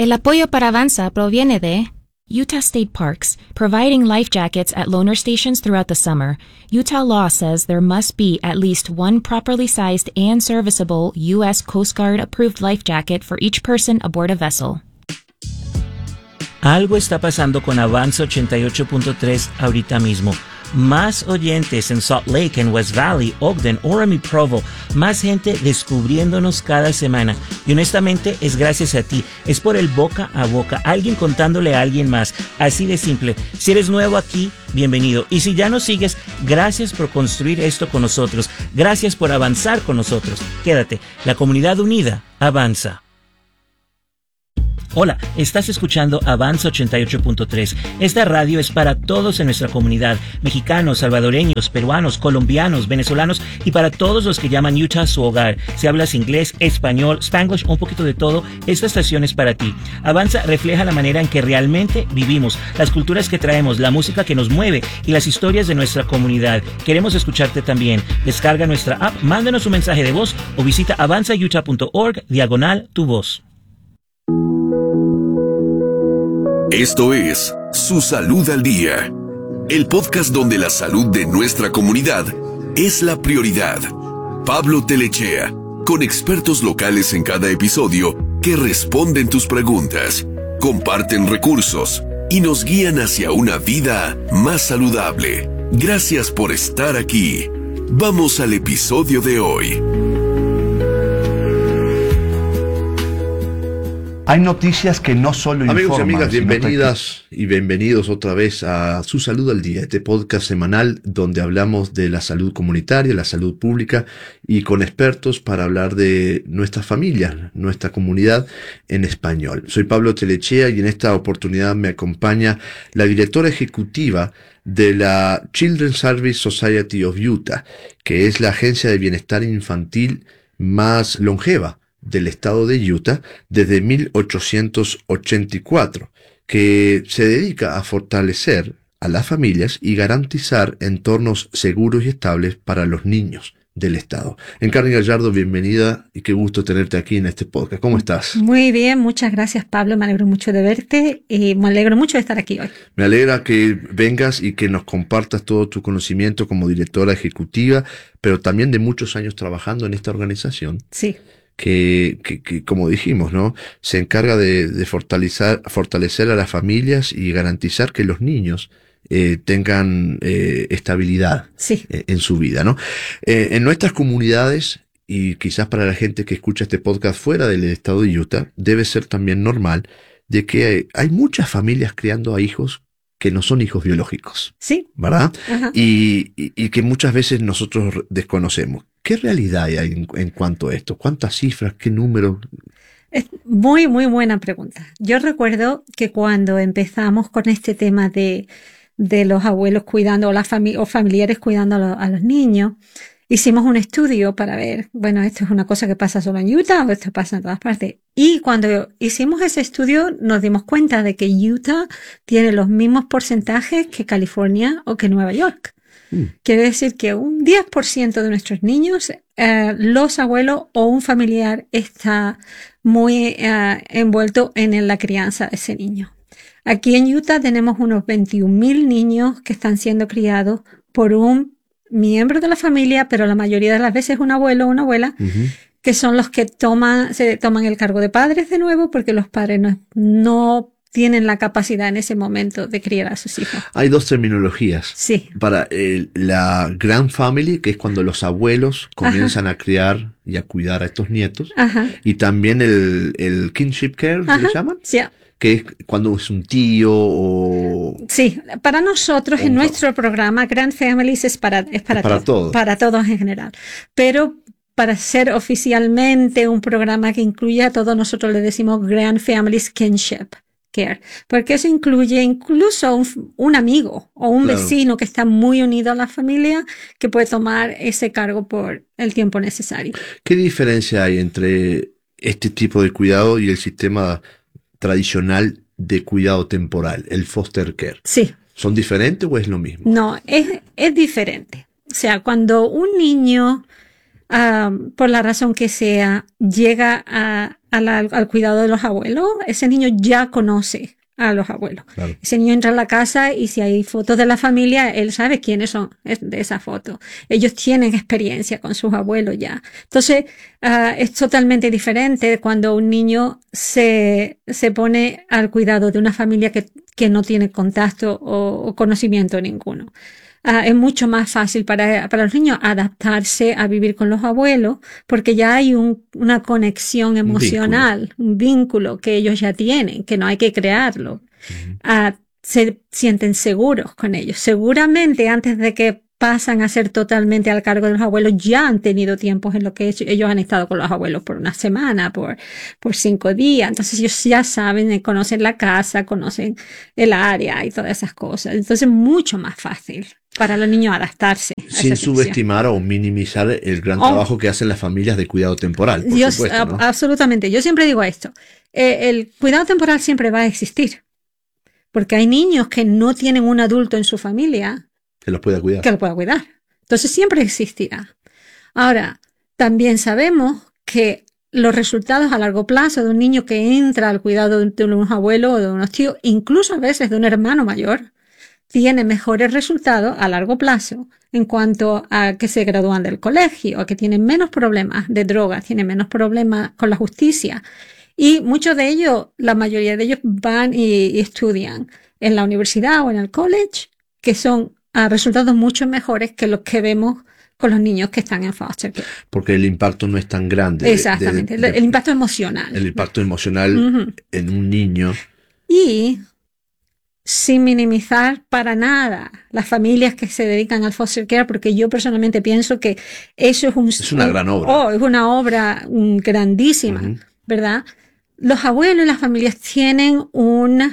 El apoyo para Avanza proviene de Utah State Parks, providing life jackets at loaner stations throughout the summer. Utah law says there must be at least one properly sized and serviceable U.S. Coast Guard approved life jacket for each person aboard a vessel. Algo está pasando con Avanza 88.3 ahorita mismo. Más oyentes en Salt Lake, en West Valley, Ogden, Orem y Provo. Más gente descubriéndonos cada semana. Y honestamente es gracias a ti. Es por el boca a boca. Alguien contándole a alguien más. Así de simple. Si eres nuevo aquí, bienvenido. Y si ya nos sigues, gracias por construir esto con nosotros. Gracias por avanzar con nosotros. Quédate. La comunidad unida avanza. Hola, estás escuchando Avanza 88.3. Esta radio es para todos en nuestra comunidad, mexicanos, salvadoreños, peruanos, colombianos, venezolanos y para todos los que llaman Utah su hogar. Si hablas inglés, español, Spanglish o un poquito de todo, esta estación es para ti. Avanza refleja la manera en que realmente vivimos, las culturas que traemos, la música que nos mueve y las historias de nuestra comunidad. Queremos escucharte también. Descarga nuestra app, mándanos un mensaje de voz o visita avanzautah.org/tu voz. Esto es Su Salud al Día, el podcast donde la salud de nuestra comunidad es la prioridad. Pablo Telechea, con expertos locales en cada episodio que responden tus preguntas, comparten recursos y nos guían hacia una vida más saludable. Gracias por estar aquí. Vamos al episodio de hoy. Hay noticias que no solo informan. Amigos y amigas, bienvenidas y bienvenidos otra vez a Su Salud al Día, este podcast semanal donde hablamos de la salud comunitaria, la salud pública y con expertos para hablar de nuestra familia, nuestra comunidad en español. Soy Pablo Telechea y en esta oportunidad me acompaña la directora ejecutiva de la Children's Service Society of Utah, que es la agencia de bienestar infantil más longeva del estado de Utah desde 1884, que se dedica a fortalecer a las familias y garantizar entornos seguros y estables para los niños del estado. Encarni Gallardo, bienvenida y qué gusto tenerte aquí en este podcast. ¿Cómo estás? Muy bien, muchas gracias, Pablo. Me alegro mucho de verte y me alegro mucho de estar aquí hoy. Me alegra que vengas y que nos compartas todo tu conocimiento como directora ejecutiva, pero también de muchos años trabajando en esta organización. Sí. Que como dijimos, ¿no? Se encarga de fortalecer a las familias y garantizar que los niños tengan estabilidad sí. En su vida, ¿no? En nuestras comunidades, y quizás para la gente que escucha este podcast fuera del estado de Utah, debe ser también normal de que hay muchas familias criando a hijos que no son hijos biológicos. Sí. ¿Verdad? Ajá. Y que muchas veces nosotros desconocemos. ¿Qué realidad hay en cuanto a esto? ¿Cuántas cifras? ¿Qué números? Es muy, muy buena pregunta. Yo recuerdo que cuando empezamos con este tema de los abuelos cuidando o familiares cuidando a los niños, hicimos un estudio para ver, bueno, esto es una cosa que pasa solo en Utah o esto pasa en todas partes. Y cuando hicimos ese estudio nos dimos cuenta de que Utah tiene los mismos porcentajes que California o que Nueva York. Quiere decir que un 10% de nuestros niños, los abuelos o un familiar está muy envuelto en la crianza de ese niño. Aquí en Utah tenemos unos 21,000 niños que están siendo criados por un miembro de la familia, pero la mayoría de las veces un abuelo o una abuela, que son los que se toman el cargo de padres de nuevo porque los padres no tienen la capacidad en ese momento de criar a sus hijos. Hay dos terminologías. Sí. Para la grand family, que es cuando los abuelos comienzan a criar y a cuidar a estos nietos. Ajá. Y también el kinship care, ¿se le llaman? Sí. Que es cuando es un tío o... Sí, para nosotros en nuestro programa Grand Families es para todos. Para todos en general. Pero para ser oficialmente un programa que incluya a todos, nosotros le decimos Grand Families Kinship Care, porque eso incluye incluso un amigo o un vecino que está muy unido a la familia que puede tomar ese cargo por el tiempo necesario. ¿Qué diferencia hay entre este tipo de cuidado y el sistema tradicional de cuidado temporal, el foster care? Sí. ¿Son diferentes o es lo mismo? No, es diferente. O sea, cuando un niño, por la razón que sea, llega a al cuidado de los abuelos, ese niño ya conoce a los abuelos. Claro. Ese niño entra a la casa y si hay fotos de la familia, él sabe quiénes son de esa foto. Ellos tienen experiencia con sus abuelos ya. Entonces, es totalmente diferente cuando un niño se pone al cuidado de una familia que no tiene contacto o conocimiento ninguno. Es mucho más fácil para los niños adaptarse a vivir con los abuelos porque ya hay una conexión emocional, un vínculo que ellos ya tienen, que no hay que crearlo. Se sienten seguros con ellos. Seguramente antes de que pasan a ser totalmente al cargo de los abuelos, ya han tenido tiempos en los que ellos han estado con los abuelos por una semana, por 5 días. Entonces ellos ya saben, conocen la casa, conocen el área y todas esas cosas. Entonces mucho más fácil para los niños adaptarse. Sin subestimar o minimizar el gran trabajo que hacen las familias de cuidado temporal, por supuesto, ¿no? Absolutamente. Yo siempre digo esto. El cuidado temporal siempre va a existir. Porque hay niños que no tienen un adulto en su familia que los pueda cuidar. Entonces siempre existirá. Ahora, también sabemos que los resultados a largo plazo de un niño que entra al cuidado de unos abuelos o de unos tíos, incluso a veces de un hermano mayor, tiene mejores resultados a largo plazo en cuanto a que se gradúan del colegio, a que tienen menos problemas de drogas, tienen menos problemas con la justicia. Y muchos de ellos, la mayoría de ellos van y estudian en la universidad o en el college, que son resultados mucho mejores que los que vemos con los niños que están en foster care. Porque el impacto no es tan grande. Exactamente, el impacto emocional. El impacto emocional en un niño. Y sin minimizar para nada las familias que se dedican al foster care, porque yo personalmente pienso que eso es una gran obra. Es una obra grandísima, ¿verdad? Los abuelos y las familias tienen un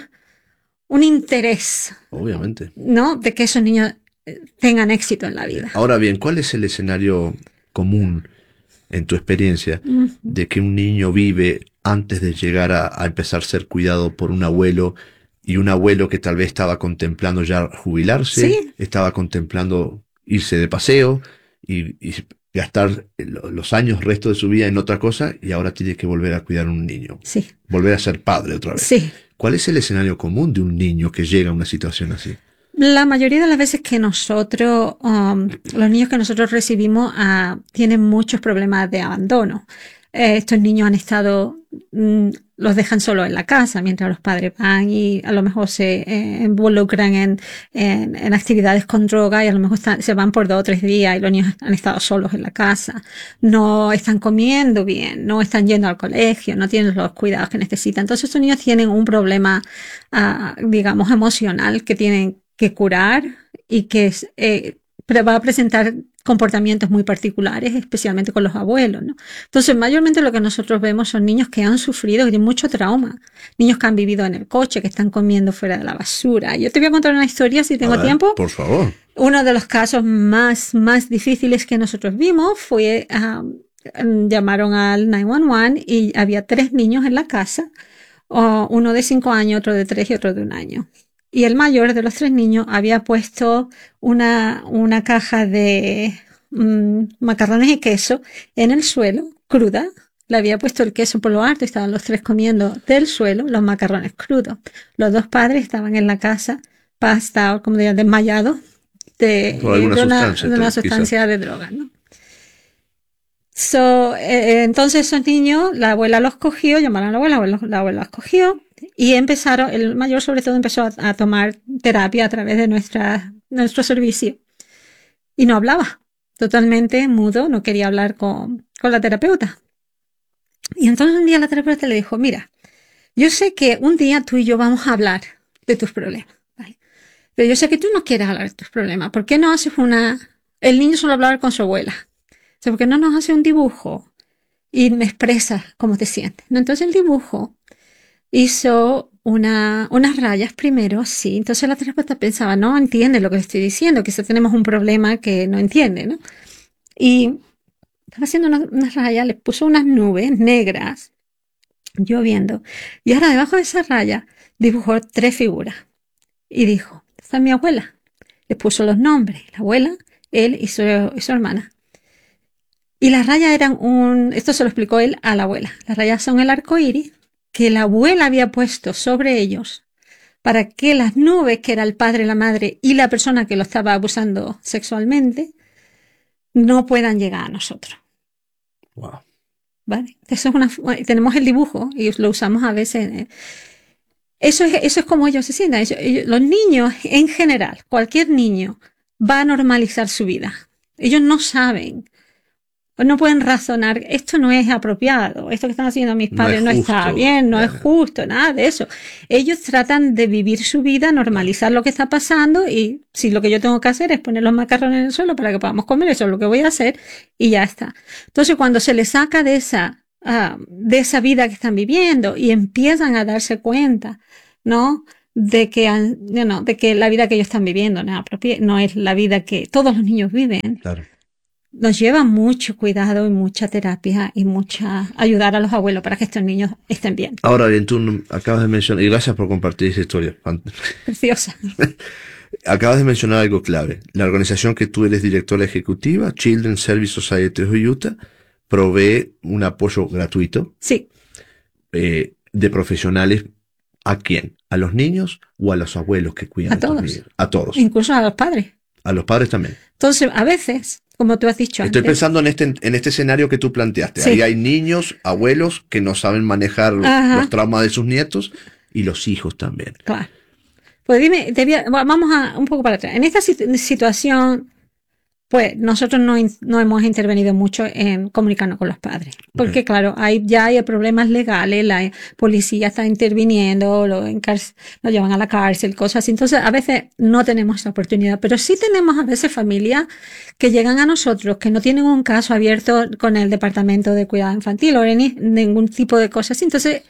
interés. Obviamente. ¿No? De que esos niños tengan éxito en la vida. Ahora bien, ¿cuál es el escenario común en tu experiencia de que un niño vive antes de llegar a empezar a ser cuidado por un abuelo? Y un abuelo que tal vez estaba contemplando ya jubilarse, ¿Sí? Estaba contemplando irse de paseo y gastar los años, resto de su vida en otra cosa, y ahora tiene que volver a cuidar a un niño. Sí. Volver a ser padre otra vez. Sí. ¿Cuál es el escenario común de un niño que llega a una situación así? La mayoría de las veces que nosotros, los niños que nosotros recibimos, tienen muchos problemas de abandono. Estos niños han estado, los dejan solos en la casa mientras los padres van y a lo mejor se involucran en actividades con droga y a lo mejor se van por 2 o 3 días y los niños han estado solos en la casa. No están comiendo bien, no están yendo al colegio, no tienen los cuidados que necesitan. Entonces estos niños tienen un problema, digamos, emocional que tienen que curar y que va a presentar comportamientos muy particulares, especialmente con los abuelos, ¿no? Entonces, mayormente lo que nosotros vemos son niños que han sufrido, que tienen mucho trauma. Niños que han vivido en el coche, que están comiendo fuera de la basura. Yo te voy a contar una historia, si tengo tiempo. Por favor. Uno de los casos más difíciles que nosotros vimos fue, llamaron al 911 y había 3 niños en la casa, uno de 5 años, otro de 3 y otro de 1 año. Y el mayor de los 3 niños había puesto una caja de macarrones y queso en el suelo, cruda. Le había puesto el queso por lo alto y estaban los 3 comiendo del suelo los macarrones crudos. Los 2 padres estaban en la casa, pastados, como dirían, desmayados de una sustancia de droga, ¿no? Entonces esos niños, la abuela los cogió, llamaron a la abuela los cogió y empezaron, el mayor sobre todo empezó a tomar terapia a través de nuestro servicio y no hablaba, totalmente mudo, no quería hablar con la terapeuta. Y entonces un día la terapeuta le dijo, mira, yo sé que un día tú y yo vamos a hablar de tus problemas, ¿vale? Pero yo sé que tú no quieres hablar de tus problemas, ¿por qué no haces el niño solo hablar con su abuela? O sea, ¿por qué no nos hace un dibujo y me expresa cómo te sientes? ¿No? Entonces el dibujo hizo unas rayas primero, sí. Entonces la terapeuta pensaba, no entiende lo que le estoy diciendo, quizás tenemos un problema que no entiende, ¿no? Y estaba haciendo unas rayas, le puso unas nubes negras, lloviendo. Y ahora debajo de esa raya dibujó 3 figuras. Y dijo, esta es mi abuela. Le puso los nombres, la abuela, él y su hermana. Y las rayas eran esto se lo explicó él a la abuela. Las rayas son el arco iris que la abuela había puesto sobre ellos para que las nubes, que era el padre, la madre y la persona que lo estaba abusando sexualmente, no puedan llegar a nosotros. Wow. ¿Vale? Eso es tenemos el dibujo y lo usamos a veces. Eso es como ellos se sientan. Los niños, en general, cualquier niño va a normalizar su vida. Ellos no saben, no pueden razonar, esto no es apropiado, esto que están haciendo mis padres no está bien, no es justo, nada de eso. Ellos tratan de vivir su vida, normalizar lo que está pasando y si lo que yo tengo que hacer es poner los macarrones en el suelo para que podamos comer, eso es lo que voy a hacer y ya está. Entonces cuando se les saca de esa vida que están viviendo y empiezan a darse cuenta, ¿no? De que la vida que ellos están viviendo no es la vida que todos los niños viven. Claro. Nos lleva mucho cuidado y mucha terapia y mucha ayudar a los abuelos para que estos niños estén bien. Ahora bien, tú acabas de mencionar, y gracias por compartir esa historia. Preciosa. Acabas de mencionar algo clave. La organización que tú eres directora ejecutiva, Children's Service Society of Utah, provee un apoyo gratuito. Sí. De profesionales. ¿A quién? ¿A los niños o a los abuelos que cuidan a estos todos. niños? A todos. Incluso a los padres. A los padres también. Entonces, a veces, como tú has dicho Estoy antes, pensando en este escenario que tú planteaste. Sí. Ahí hay niños, abuelos que no saben manejar los traumas de sus nietos y los hijos también. Claro. Pues dime, vamos un poco para atrás. En esta situación, pues nosotros no hemos intervenido mucho en comunicarnos con los padres. Porque claro, ya hay problemas legales, la policía está interviniendo, lo llevan a la cárcel, cosas así. Entonces, a veces no tenemos esa oportunidad, pero sí tenemos a veces familias que llegan a nosotros, que no tienen un caso abierto con el Departamento de Cuidado Infantil o ningún tipo de cosas así. Entonces,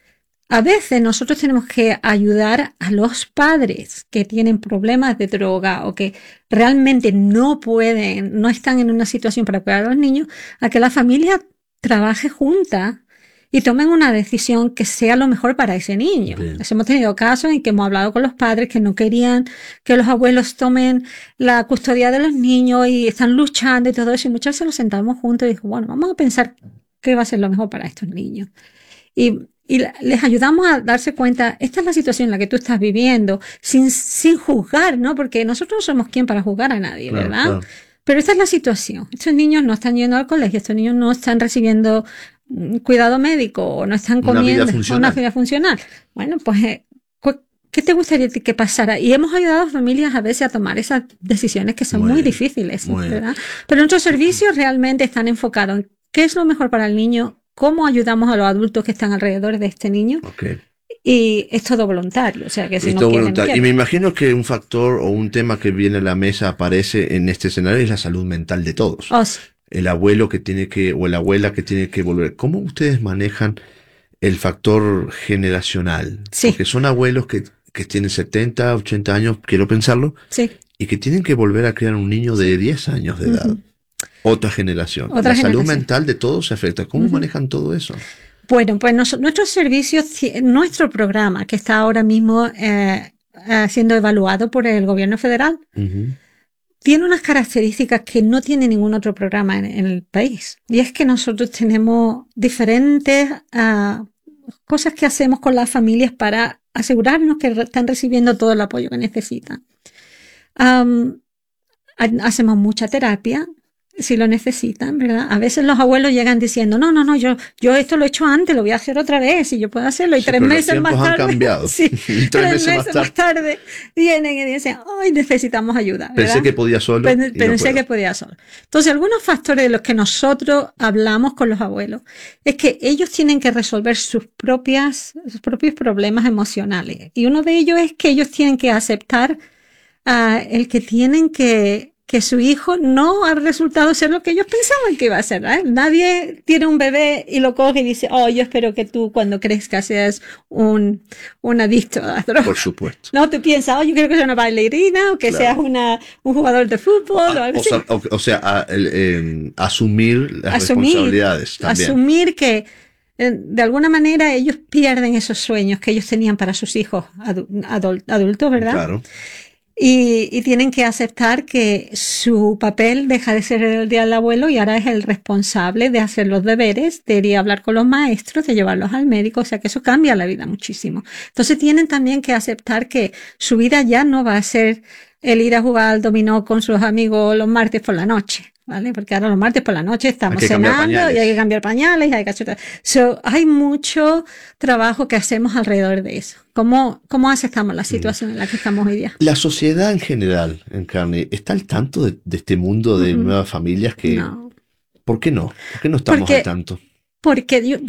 a veces nosotros tenemos que ayudar a los padres que tienen problemas de droga o que realmente no están en una situación para cuidar a los niños, a que la familia trabaje junta y tomen una decisión que sea lo mejor para ese niño. Hemos tenido casos en que hemos hablado con los padres que no querían que los abuelos tomen la custodia de los niños y están luchando y todo eso. Y muchas veces nos sentamos juntos y dijo, bueno, vamos a pensar qué va a ser lo mejor para estos niños. Y les ayudamos a darse cuenta, esta es la situación en la que tú estás viviendo, sin juzgar, ¿no? Porque nosotros no somos quien para juzgar a nadie, claro, ¿verdad? Claro. Pero esta es la situación. Estos niños no están yendo al colegio, estos niños no están recibiendo cuidado médico o no están comiendo una vida funcional. Bueno, pues, ¿qué te gustaría que pasara? Y hemos ayudado a familias a veces a tomar esas decisiones que son muy difíciles, ¿verdad? Pero nuestros servicios realmente están enfocados en qué es lo mejor para el niño, cómo ayudamos a los adultos que están alrededor de este niño. Okay. Y es todo voluntario, o sea que si no quieren, Y me imagino que un factor o un tema que viene a la mesa aparece en este escenario es la salud mental de todos. Sí. El abuelo o la abuela que tiene que volver. ¿Cómo ustedes manejan el factor generacional? Sí. Porque son abuelos que tienen 70, 80 años, quiero pensarlo, sí, y que tienen que volver a criar un niño de 10 años de edad. Otra generación. La salud mental de todos se afecta. ¿Cómo manejan todo eso? Bueno, pues nuestros servicios, nuestro programa que está ahora mismo siendo evaluado por el gobierno federal, tiene unas características que no tiene ningún otro programa en el país. Y es que nosotros tenemos diferentes cosas que hacemos con las familias para asegurarnos que están recibiendo todo el apoyo que necesitan. Hacemos mucha terapia, si lo necesitan, ¿verdad? A veces los abuelos llegan diciendo, no, yo esto lo he hecho antes, lo voy a hacer otra vez, y yo puedo hacerlo, y 3 meses más tarde. Han cambiado. Sí, 3 meses más tarde vienen y dicen, ay, necesitamos ayuda, ¿verdad? Pensé que podía solo. Pensé que podía solo. Entonces, algunos factores de los que nosotros hablamos con los abuelos es que ellos tienen que resolver sus propios problemas emocionales. Y uno de ellos es que ellos tienen que aceptar el que tienen que su hijo no ha resultado ser lo que ellos pensaban que iba a ser, ¿eh? Nadie tiene un bebé y lo coge y dice, yo espero que tú cuando crezcas seas un adicto a las drogas. Por supuesto. No, tú piensas, yo quiero que seas una bailarina o que seas un jugador de fútbol o algo así. O sea, asumir las responsabilidades también. Asumir que de alguna manera ellos pierden esos sueños que ellos tenían para sus hijos adultos, ¿verdad? Claro. Y tienen que aceptar que su papel deja de ser el del abuelo y ahora es el responsable de hacer los deberes, de ir a hablar con los maestros, de llevarlos al médico, o sea que eso cambia la vida muchísimo. Entonces tienen también que aceptar que su vida ya no va a ser el ir a jugar al dominó con sus amigos los martes por la noche, ¿vale? Porque ahora los martes por la noche estamos cenando y hay que cambiar pañales y hay que hacer... hay mucho trabajo que hacemos alrededor de eso. ¿Cómo aceptamos la situación en la que estamos hoy día? La sociedad en general, Encarni, ¿está al tanto de este mundo de nuevas familias que... No. ¿Por qué no? ¿Por qué no estamos al tanto? Porque, yo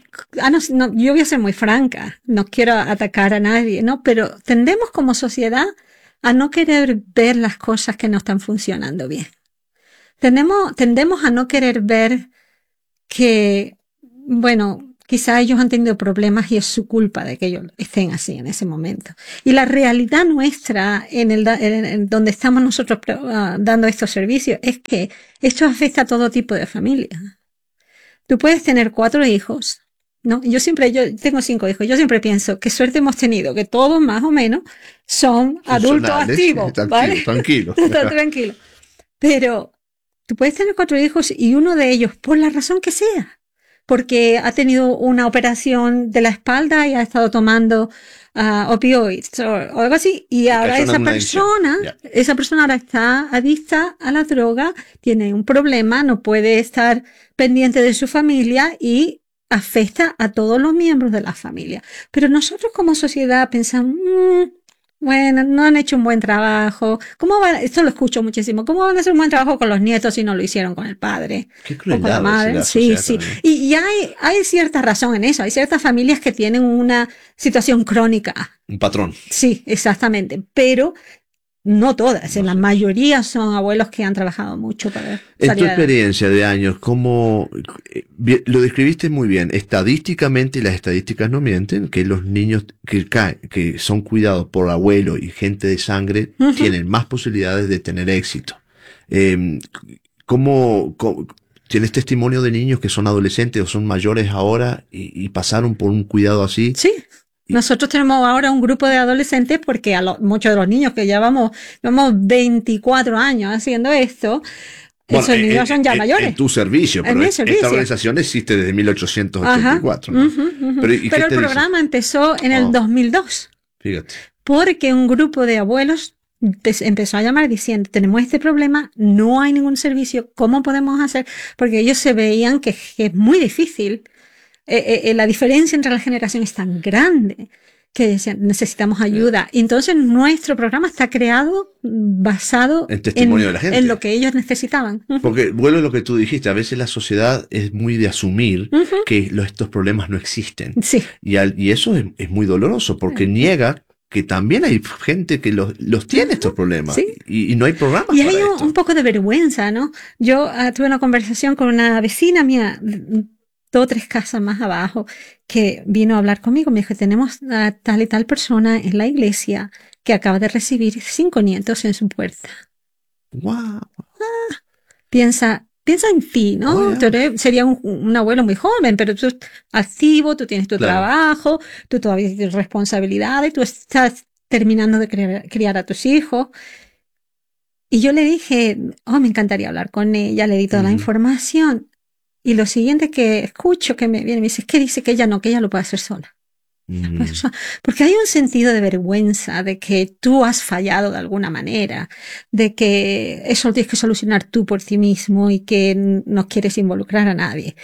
voy a ser muy franca, no quiero atacar a nadie, ¿no? Pero tendemos como sociedad a no querer ver las cosas que no están funcionando bien. Tendemos a no querer ver que, quizá ellos han tenido problemas y es su culpa de que ellos estén así en ese momento. Y la realidad nuestra en donde estamos nosotros dando estos servicios es que esto afecta a todo tipo de familias. Tú puedes tener 4 hijos, ¿no? Yo tengo 5 hijos. Yo siempre pienso qué suerte hemos tenido, que todos más o menos son adultos activos, ¿vale? Tranquilo. Tranquilo. Pero tú puedes tener 4 hijos y uno de ellos, por la razón que sea, porque ha tenido una operación de la espalda y ha estado tomando opioides o algo así, y ahora esa persona ahora está adicta a la droga, tiene un problema, no puede estar pendiente de su familia y afecta a todos los miembros de la familia. Pero nosotros como sociedad pensamos, no han hecho un buen trabajo. Esto lo escucho muchísimo. ¿Cómo van a hacer un buen trabajo con los nietos si no lo hicieron con el padre? Qué crueldad, o con la madre. Sí. Y hay cierta razón en eso. Hay ciertas familias que tienen una situación crónica. Un patrón. Sí, exactamente. Pero no todas. En la mayoría son abuelos que han trabajado mucho para en tu experiencia de años, ¿cómo lo describiste muy bien? Estadísticamente, y las estadísticas no mienten, que los niños que son cuidados por abuelo y gente de sangre tienen más posibilidades de tener éxito. ¿Cómo tienes testimonio de niños que son adolescentes o son mayores ahora y pasaron por un cuidado así? Sí. Nosotros tenemos ahora un grupo de adolescentes porque muchos de los niños que llevamos 24 años haciendo esto, esos niños son ya mayores. En tu servicio, pero esta organización existe desde 1884. ¿no? Pero el programa empezó en el 2002. Fíjate. Porque un grupo de abuelos empezó a llamar diciendo, tenemos este problema, no hay ningún servicio, ¿cómo podemos hacer? Porque ellos se veían que es muy difícil. La diferencia entre las generaciones es tan grande que necesitamos ayuda. Y entonces nuestro programa está creado basado en testimonio de la gente, en lo que ellos necesitaban. Porque vuelvo a lo que tú dijiste, a veces la sociedad es muy de asumir que estos problemas no existen. Sí. Y eso es muy doloroso porque niega que también hay gente que los tiene estos problemas. Sí. Y no hay programas y para hay esto. un poco de vergüenza, ¿no? Yo tuve una conversación con una vecina mía 2 o 3 casas más abajo, que vino a hablar conmigo. Me dijo, tenemos a tal y tal persona en la iglesia que acaba de recibir 5 nietos en su puerta. ¡Wow! Piensa en ti, ¿no? Tú sería un abuelo muy joven, pero tú estás activo, tú tienes tu trabajo, tú todavía tienes responsabilidades, tú estás terminando de criar a tus hijos. Y yo le dije, me encantaría hablar con ella, le di toda la información. Y lo siguiente que escucho que me viene, me dice, es que dice que ella lo puede hacer sola. Porque hay un sentido de vergüenza, de que tú has fallado de alguna manera, de que eso lo tienes que solucionar tú por ti mismo y que no quieres involucrar a nadie.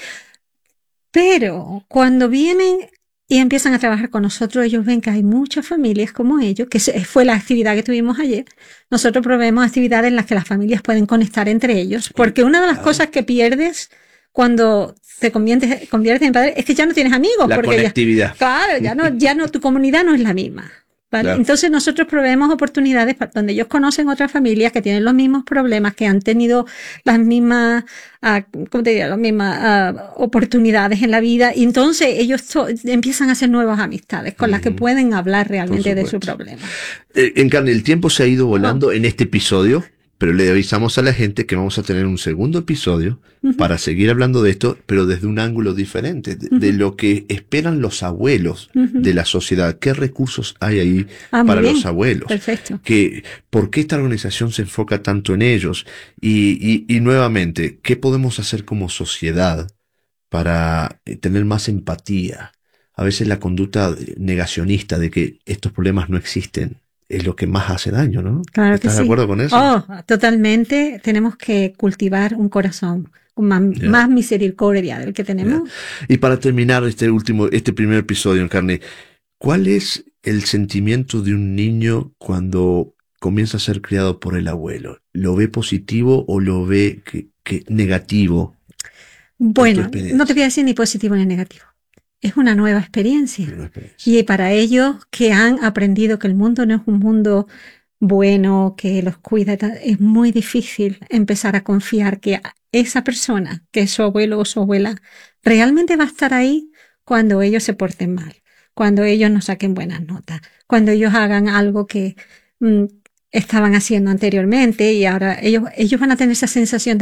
Pero cuando vienen y empiezan a trabajar con nosotros, ellos ven que hay muchas familias como ellos, que fue la actividad que tuvimos ayer. Nosotros proveemos actividades en las que las familias pueden conectar entre ellos, porque una de las cosas que pierdes cuando te conviertes en padre es que ya no tienes amigos. La porque conectividad. Ya no, tu comunidad no es la misma. ¿Vale? Claro. Entonces nosotros proveemos oportunidades donde ellos conocen otras familias que tienen los mismos problemas, que han tenido las mismas, las mismas oportunidades en la vida, y entonces ellos empiezan a hacer nuevas amistades con las que pueden hablar realmente de su problema. Encarni, el tiempo se ha ido volando en este episodio, pero le avisamos a la gente que vamos a tener un segundo episodio para seguir hablando de esto, pero desde un ángulo diferente, de lo que esperan los abuelos de la sociedad. ¿Qué recursos hay ahí para los abuelos? Perfecto. ¿Por qué esta organización se enfoca tanto en ellos? Y nuevamente, ¿qué podemos hacer como sociedad para tener más empatía? A veces la conducta negacionista de que estos problemas no existen es lo que más hace daño, ¿no? Claro que sí. ¿Estás de acuerdo con eso? Oh, totalmente. Tenemos que cultivar un corazón con más misericordia del que tenemos. Y para terminar este primer episodio, Encarni, ¿cuál es el sentimiento de un niño cuando comienza a ser criado por el abuelo? ¿Lo ve positivo o lo ve que negativo? Bueno, no te voy a decir ni positivo ni negativo. Es una nueva experiencia. Y para ellos que han aprendido que el mundo no es un mundo bueno, que los cuida, es muy difícil empezar a confiar que esa persona, que es su abuelo o su abuela, realmente va a estar ahí cuando ellos se porten mal, cuando ellos no saquen buenas notas, cuando ellos hagan algo que estaban haciendo anteriormente y ahora ellos van a tener esa sensación de